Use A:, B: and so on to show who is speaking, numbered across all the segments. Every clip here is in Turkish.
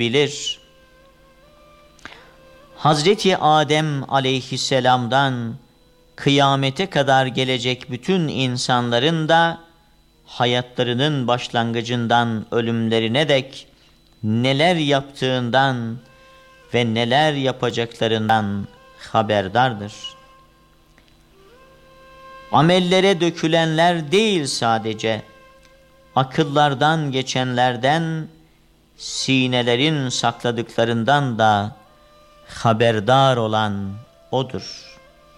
A: bilir. Hazreti Adem aleyhisselamdan kıyamete kadar gelecek bütün insanların da hayatlarının başlangıcından ölümlerine dek neler yaptığından ve neler yapacaklarından haberdardır. Amellere dökülenler değil sadece, akıllardan geçenlerden, sinelerin sakladıklarından da haberdar olan O'dur.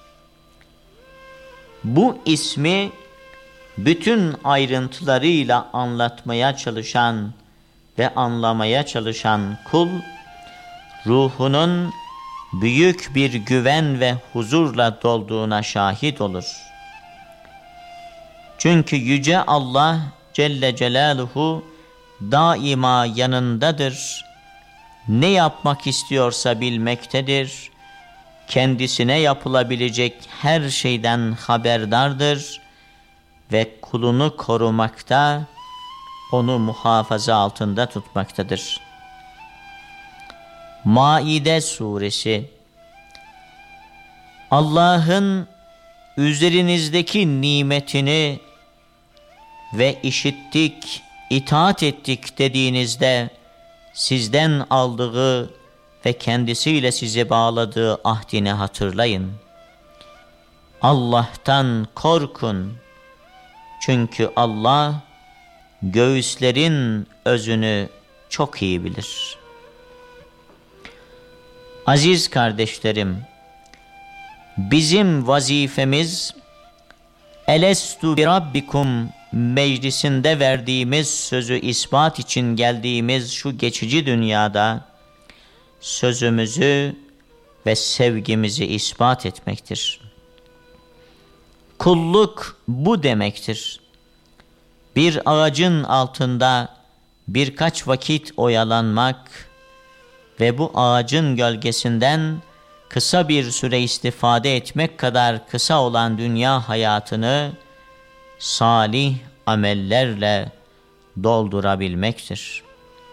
A: Bu ismi bütün ayrıntılarıyla anlatmaya çalışan ve anlamaya çalışan kul, ruhunun büyük bir güven ve huzurla dolduğuna şahit olur. Çünkü Yüce Allah Celle Celaluhu daima yanındadır. Ne yapmak istiyorsa bilmektedir. Kendisine yapılabilecek her şeyden haberdardır ve kulunu korumakta, onu muhafaza altında tutmaktadır. Maide suresi, Allah'ın üzerinizdeki nimetini ve işittik, itaat ettik dediğinizde sizden aldığı ve kendisiyle sizi bağladığı ahdini hatırlayın. Allah'tan korkun. Çünkü Allah göğüslerin özünü çok iyi bilir. Aziz kardeşlerim, bizim vazifemiz Elestu bi Rabbikum meclisinde verdiğimiz sözü ispat için geldiğimiz şu geçici dünyada sözümüzü ve sevgimizi ispat etmektir. Kulluk bu demektir. Bir ağacın altında birkaç vakit oyalanmak ve bu ağacın gölgesinden kısa bir süre istifade etmek kadar kısa olan dünya hayatını salih amellerle doldurabilmektir.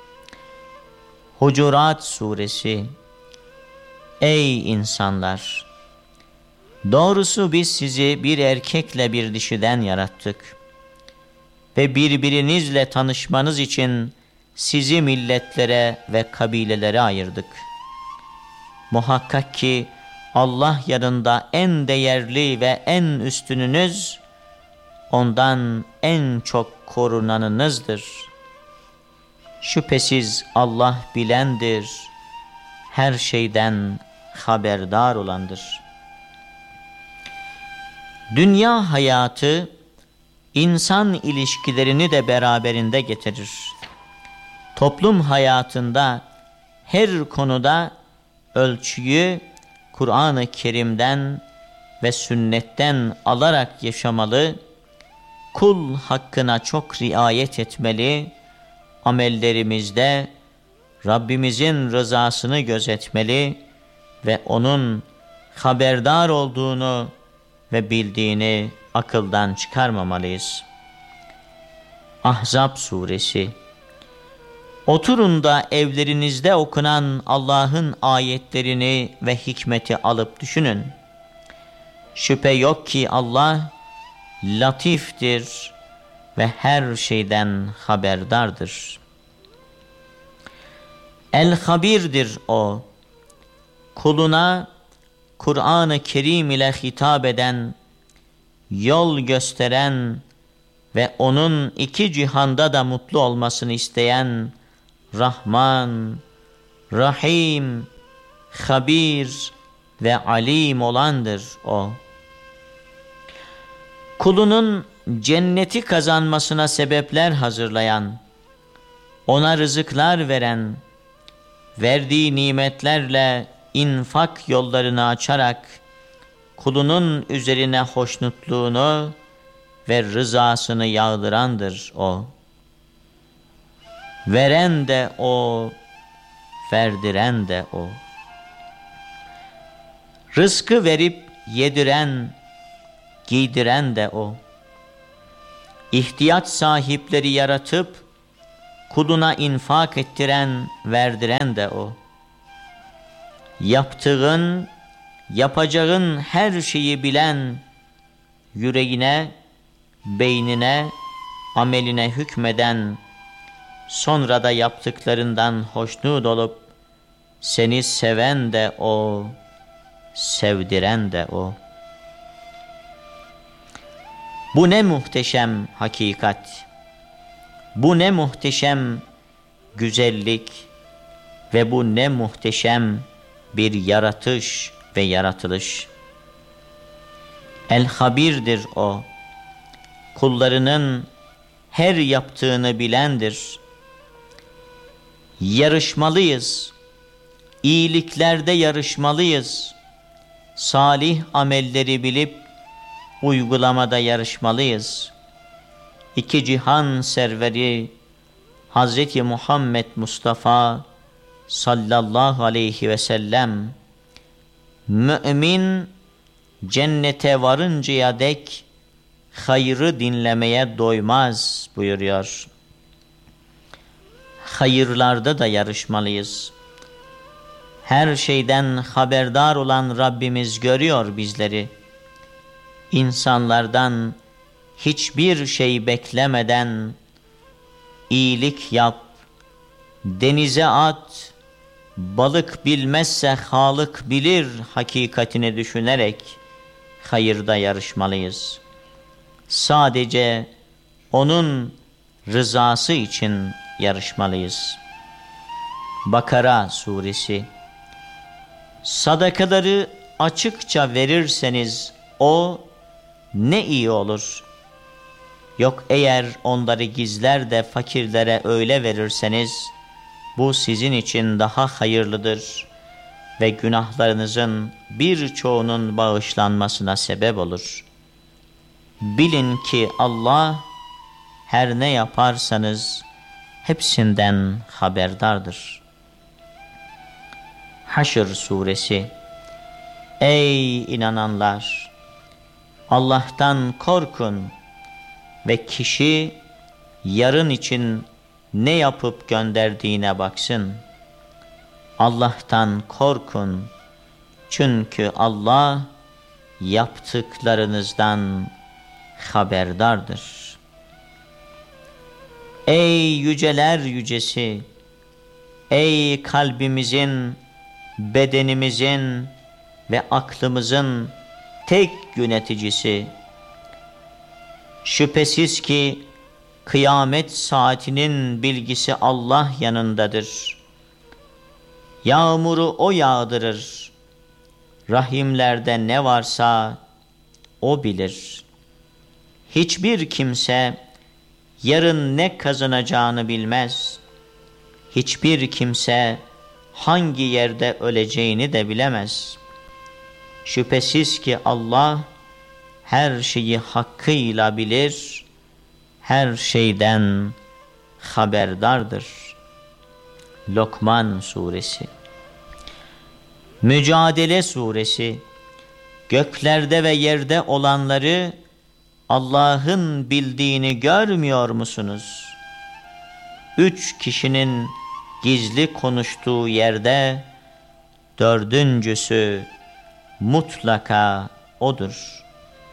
A: Hucurat suresi, ey insanlar! Doğrusu biz sizi bir erkekle bir dişiden yarattık ve birbirinizle tanışmanız için sizi milletlere ve kabilelere ayırdık. Muhakkak ki Allah yanında en değerli ve en üstününüz, ondan en çok korunanınızdır. Şüphesiz Allah bilendir, her şeyden haberdar olandır. Dünya hayatı, insan ilişkilerini de beraberinde getirir. Toplum hayatında her konuda ölçüyü Kur'an-ı Kerim'den ve sünnetten alarak yaşamalı, kul hakkına çok riayet etmeli, amellerimizde Rabbimizin rızasını gözetmeli ve onun haberdar olduğunu ve bildiğini akıldan çıkarmamalıyız. Ahzab suresi, oturun da evlerinizde okunan Allah'ın ayetlerini ve hikmeti alıp düşünün. Şüphe yok ki Allah latiftir ve her şeyden haberdardır. El-Habir'dir o, kuluna Kur'an-ı Kerim ile hitap eden, yol gösteren ve onun iki cihanda da mutlu olmasını isteyen Rahman, Rahim, Habir ve Alim olandır o. Kulunun cenneti kazanmasına sebepler hazırlayan, ona rızıklar veren, verdiği nimetlerle infak yollarını açarak kulunun üzerine hoşnutluğunu ve rızasını yağdırandır o. Veren de o, verdiren de o. Rızkı verip yediren, giydiren de o. İhtiyaç sahipleri yaratıp kuluna infak ettiren, verdiren de O. Yaptığın, yapacağın her şeyi bilen, yüreğine, beynine, ameline hükmeden, sonra da yaptıklarından hoşnut olup seni seven de O, sevdiren de O. Bu ne muhteşem hakikat, bu ne muhteşem güzellik ve bu ne muhteşem bir yaratış ve yaratılış. El-Habir'dir O, kullarının her yaptığını bilendir. Yarışmalıyız, iyiliklerde yarışmalıyız, salih amelleri bilip uygulamada yarışmalıyız. İki cihan serveri Hz. Muhammed Mustafa sallallahu aleyhi ve sellem, mümin cennete varıncaya dek hayrı dinlemeye doymaz buyuruyor. Hayırlarda da yarışmalıyız. Her şeyden haberdar olan Rabbimiz görüyor bizleri. İnsanlardan hiçbir şey beklemeden iyilik yap, denize at, balık bilmezse Halık bilir hakikatini düşünerek hayırda yarışmalıyız. Sadece O'nun rızası için yarışmalıyız. Bakara suresi. Sadakaları açıkça verirseniz o ne iyi olur. Yok eğer onları gizler de fakirlere öyle verirseniz bu sizin için daha hayırlıdır ve günahlarınızın birçoğunun bağışlanmasına sebep olur. Bilin ki Allah her ne yaparsanız hepsinden haberdardır. Haşr suresi. Ey inananlar! Allah'tan korkun ve kişi yarın için ne yapıp gönderdiğine baksın. Allah'tan korkun çünkü Allah yaptıklarınızdan haberdardır. Ey yüceler yücesi! Ey kalbimizin, bedenimizin ve aklımızın tek yöneticisi! Şüphesiz ki kıyamet saatinin bilgisi Allah yanındadır. Yağmuru O yağdırır. Rahimlerde ne varsa O bilir. Hiçbir kimse yarın ne kazanacağını bilmez. Hiçbir kimse hangi yerde öleceğini de bilemez. Şüphesiz ki Allah her şeyi hakkıyla bilir, her şeyden haberdardır. Lokman suresi. Mücadele suresi. Göklerde ve yerde olanları Allah'ın bildiğini görmüyor musunuz? 3 kişinin gizli konuştuğu yerde dördüncüsü mutlaka O'dur.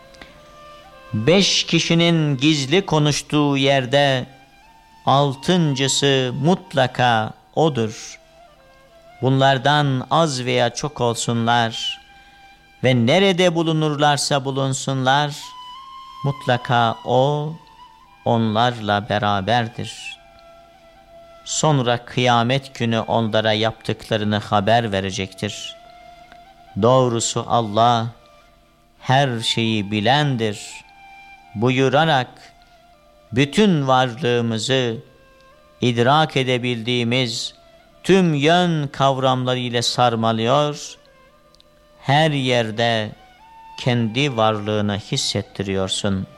A: 5 kişinin gizli konuştuğu yerde altıncısı mutlaka O'dur. Bunlardan az veya çok olsunlar ve nerede bulunurlarsa bulunsunlar, mutlaka O onlarla beraberdir. Sonra kıyamet günü onlara yaptıklarını haber verecektir. Doğrusu Allah her şeyi bilendir buyurarak bütün varlığımızı idrak edebildiğimiz tüm yön kavramları ile sarmalıyor, her yerde kendi varlığını hissettiriyorsun.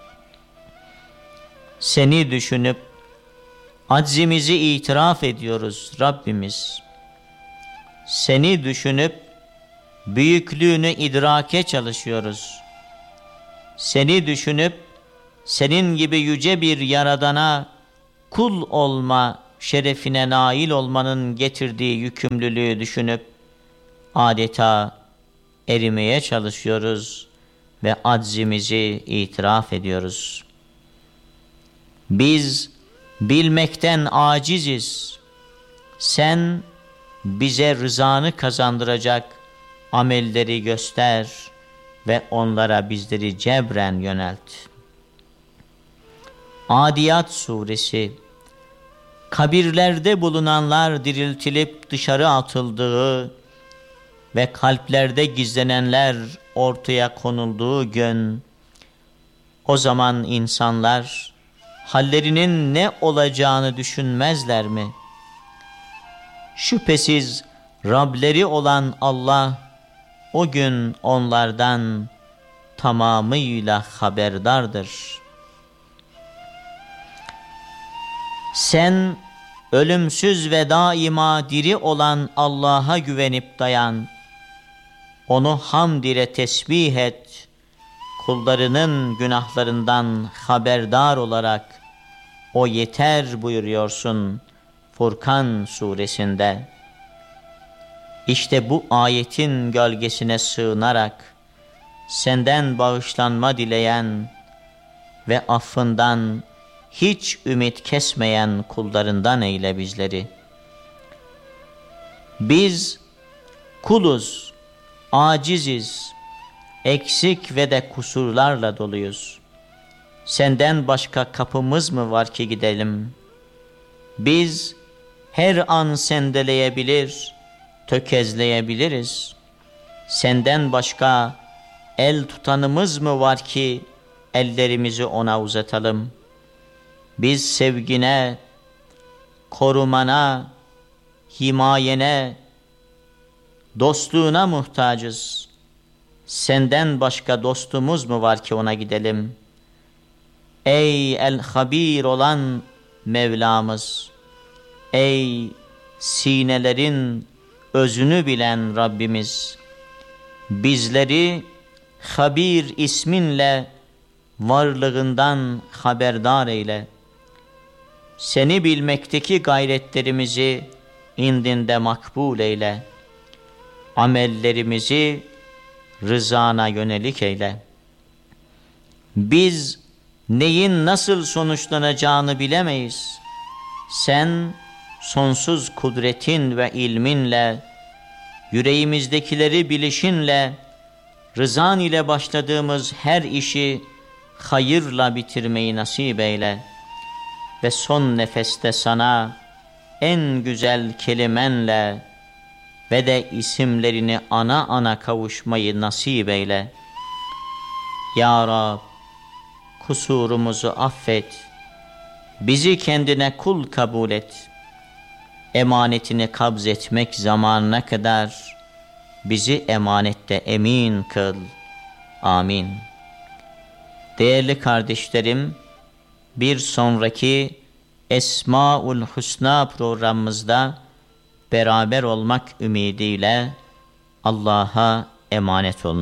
A: Seni düşünüp aczimizi itiraf ediyoruz Rabbimiz. Seni düşünüp büyüklüğünü idrake çalışıyoruz. Seni düşünüp senin gibi yüce bir yaradana kul olma şerefine nail olmanın getirdiği yükümlülüğü düşünüp adeta erimeye çalışıyoruz ve aczimizi itiraf ediyoruz. Biz bilmekten aciziz. Sen bize rızanı kazandıracak amelleri göster ve onlara bizleri cebren yönelt. Adiyat Suresi. Kabirlerde bulunanlar diriltilip dışarı atıldığı ve kalplerde gizlenenler ortaya konulduğu gün, o zaman insanlar hallerinin ne olacağını düşünmezler mi? Şüphesiz Rableri olan Allah o gün onlardan tamamıyla haberdardır. Sen ölümsüz ve daima diri olan Allah'a güvenip dayan. Onu hamd ile tesbih et. Kullarının günahlarından haberdar olarak o yeter buyuruyorsun Furkan suresinde. İşte bu ayetin gölgesine sığınarak senden bağışlanma dileyen ve affından hiç ümit kesmeyen kullarından eyle bizleri. Biz kuluz, aciziz, eksik ve de kusurlarla doluyuz. Senden başka kapımız mı var ki gidelim? Biz her an sendeleyebilir, tökezleyebiliriz. Senden başka el tutanımız mı var ki ellerimizi ona uzatalım? Biz sevgine, korumana, himayene, dostluğuna muhtacız. Senden başka dostumuz mu var ki ona gidelim? Ey el-Habir olan Mevlamız! Ey sinelerin özünü bilen Rabbimiz! Bizleri Habir isminle varlığından haberdar eyle. Seni bilmekteki gayretlerimizi indinde makbul eyle. Amellerimizi rızana yönelik eyle. Biz neyin nasıl sonuçlanacağını bilemeyiz. Sen sonsuz kudretin ve ilminle, yüreğimizdekileri bilişinle, rızan ile başladığımız her işi hayırla bitirmeyi nasip eyle. Ve son nefeste sana en güzel kelimenle ve de isimlerini ana ana kavuşmayı nasip eyle. Ya Rab, kusurumuzu affet, bizi kendine kul kabul et. Emanetini kabz etmek zamanına kadar bizi emanette emin kıl. Amin. Değerli kardeşlerim, bir sonraki Esmaül Hüsna programımızda beraber olmak ümidiyle Allah'a emanet olun.